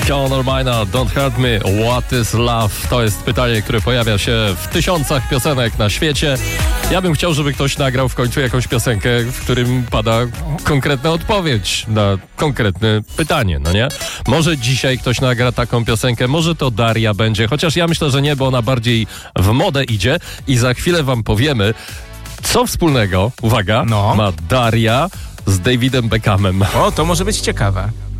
Conor Mina, Don't Hurt Me, What is Love? To jest pytanie, które pojawia się w tysiącach piosenek na świecie. Ja bym chciał, żeby ktoś nagrał w końcu jakąś piosenkę, w którym pada konkretna odpowiedź na konkretne pytanie, no nie? Może dzisiaj ktoś nagra taką piosenkę, może to Daria będzie, chociaż ja myślę, że nie, bo ona bardziej w modę idzie i za chwilę wam powiemy, co wspólnego, uwaga, ma Daria z Davidem Beckhamem. O, to może być ciekawe.